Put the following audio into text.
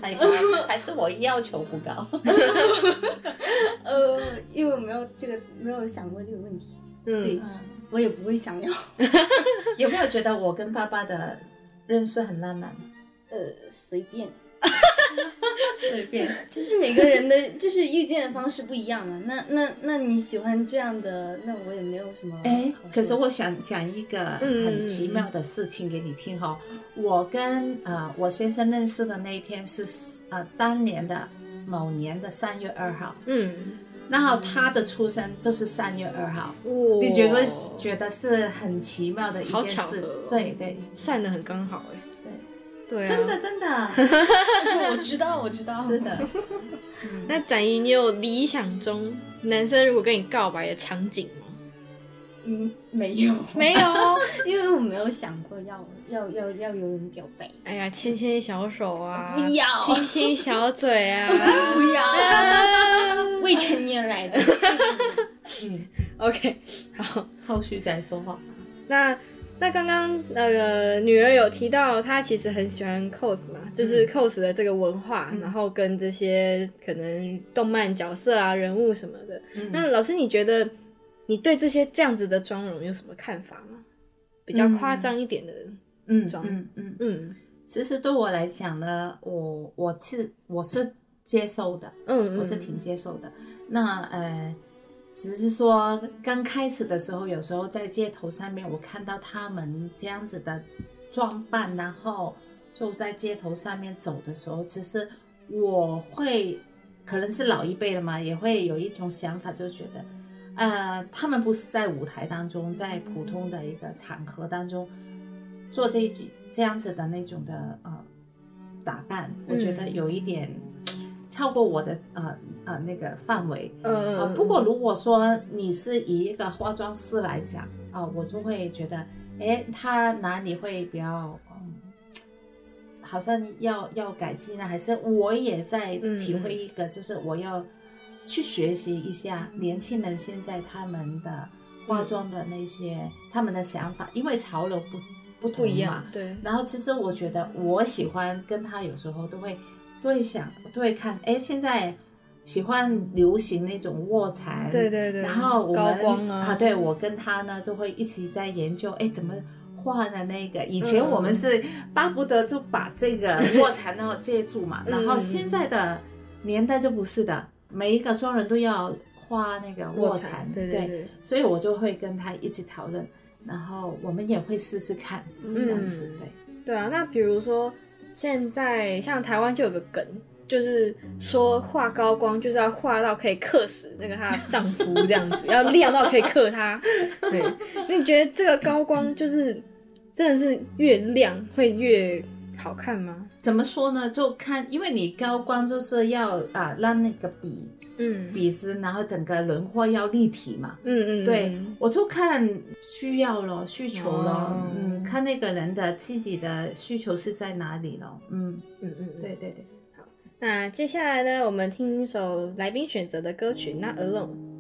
太高，还是我要求不高？ 因为我没有想过这个问题，对， 嗯， 我也不会想要。 有没有觉得我跟爸爸的认识很浪漫？ 随便。 随便， 就是每个人的就是遇见的方式不一样嘛。那你喜欢这样的，那我也没有什么。 可是我想讲一个很奇妙的事情给你听哈。我跟我先生认识的那一天是当年的某年的3月2号。然后他的出生就是3月2号。你觉得是很奇妙的一件事？ 好巧合哦， 对对， 算得很刚好哎。对啊， 真的， 我知道， 是的。 那展怡，你有理想中男生如果跟你告白的场景吗？ 没有， 没有， 因为我没有想过要有人表白。 哎呀，牵牵小手啊， 不要， 亲亲小嘴啊， 不要，未成年来的。 OK， 好， 后续再说话。 那刚刚女儿有提到她其实很喜欢 cos 嘛，就是 cos 的这个文化，然后跟这些可能动漫角色啊、人物什么的。那老师，你觉得你对这样子的妆容有什么看法吗？比较夸张一点的妆， 其实对我来讲呢，我是接受的，我是挺接受的。那只是说刚开始的时候，有时候在街头上面我看到他们这样子的装扮，然后就在街头上面走的时候，其实我会可能是老一辈了嘛，也会有一种想法，就觉得他们不是在舞台当中，在普通的一个场合当中做这样子的那种的打扮，我觉得有一点超过我的那个范围。不过如果说你是以一个化妆师来讲我就会觉得他哪里会比较好像要改进呢？还是我也在体会一个就是我要去学习一下年轻人现在他们的化妆的那些他们的想法，因为潮流不同嘛， 不一样，对。 然后其实我觉得我喜欢跟他有时候都会看，现在喜欢流行那种卧蚕， 对， 然后我们高光对，我跟他呢就会一起在研究，怎么画的那个。以前我们是巴不得就把这个卧蚕然后接住嘛，然后现在的年代就不是的，每一个妆人都要画那个卧蚕， 对， 所以我就会跟他一起讨论，然后我们也会试试看这样子， 对啊。那比如说现在像台湾就有个梗，就是说画高光就是要画到可以克死那个她的丈夫这样子，要亮到可以克他。对，那你觉得这个高光就是真的是越亮会越好看吗？ 怎么说呢？就看，因为你高光就是要让那个鼻子，然后整个轮廓要立体嘛。对，我就看需求咯，看那个人的自己的需求是在哪里咯。对。 好，那接下来呢，我们听一首来宾选择的歌曲《Not Alone》。